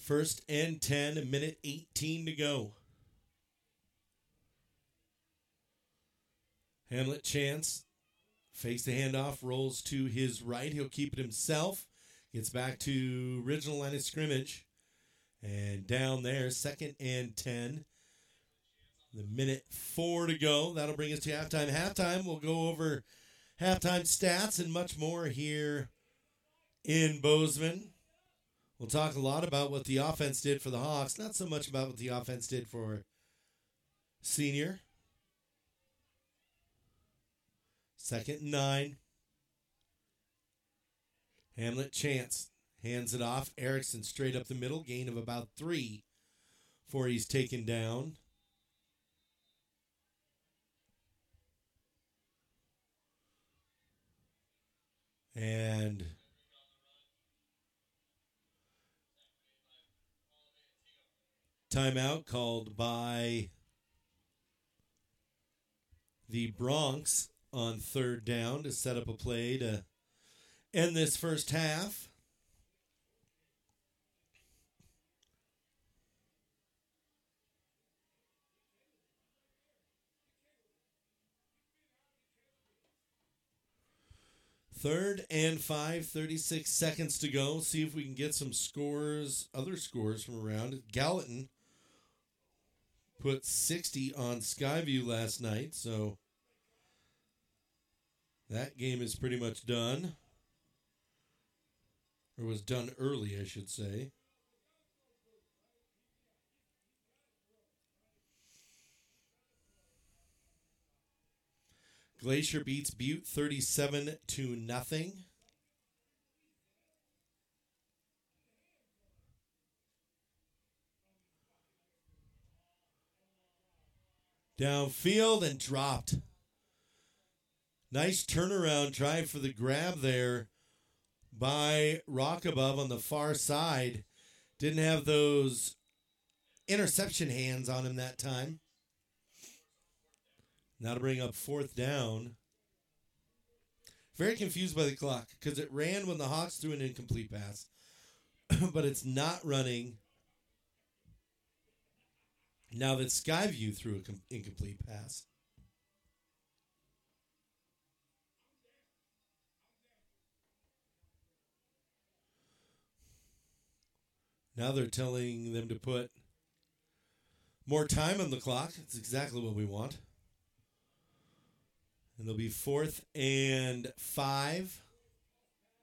First and 10, a minute 18 to go. Hamlet Chance fakes the handoff, rolls to his right. He'll keep it himself. Gets back to original line of scrimmage. And down there, second and 10. The minute 4 to go. That'll bring us to halftime. Halftime, we'll go over halftime stats and much more here in Bozeman. We'll talk a lot about what the offense did for the Hawks. Not so much about what the offense did for Senior. Second and 9. Hamlet Chance hands it off. Erickson straight up the middle. Gain of about 3 before he's taken down. And timeout called by the Bronx on third down to set up a play to end this first half. Third and 5, 36 seconds to go. See if we can get some scores, other scores from around. Gallatin put 60 on Skyview last night, so that game is pretty much done. Or was done early, I should say. Glacier beats Butte 37-0. Downfield and dropped. Nice turnaround drive for the grab there by Rockabove on the far side. Didn't have those interception hands on him that time. Now to bring up fourth down. Very confused by the clock because it ran when the Hawks threw an incomplete pass. But it's not running now that Skyview threw an incomplete pass. Now they're telling them to put more time on the clock. That's exactly what we want. And it'll be 4th and 5.